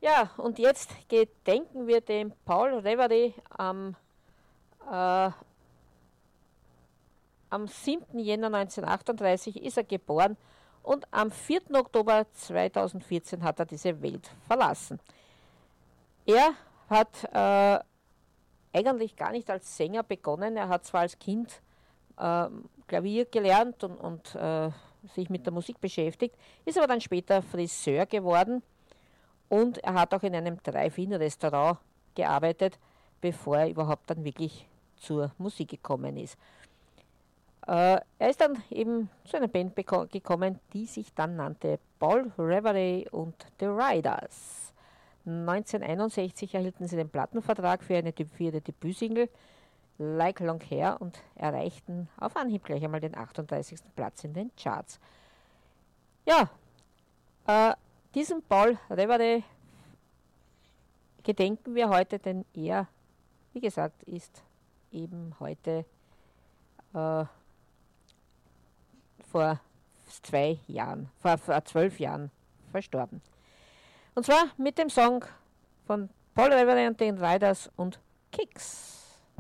Ja, und jetzt gedenken wir dem Paul Revere am 7. Jänner 1938 ist er geboren und am 4. Oktober 2014 hat er diese Welt verlassen. Er hat eigentlich gar nicht als Sänger begonnen. Er hat zwar als Kind Klavier gelernt und sich mit der Musik beschäftigt, ist aber dann später Friseur geworden und er hat auch in einem Drive-In-Restaurant gearbeitet, bevor er überhaupt dann wirklich zur Musik gekommen ist. Er ist dann eben zu einer Band gekommen, die sich dann nannte Paul Revere und The Riders. 1961 erhielten sie den Plattenvertrag für ihre Debütsingle Like Long Hair und erreichten auf Anhieb gleich einmal den 38. Platz in den Charts. Ja, diesem Paul Revere gedenken wir heute, denn er, wie gesagt, ist eben heute vor 12 Jahren verstorben. Und zwar mit dem Song von Paul Revere und den Riders und Kicks.